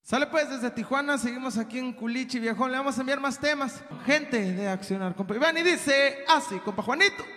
Sale pues desde Tijuana, seguimos aquí en Culichi, viejón. Le vamos a enviar más temas. Gente de Accionar, compa. Y van y dice así, compa Juanito.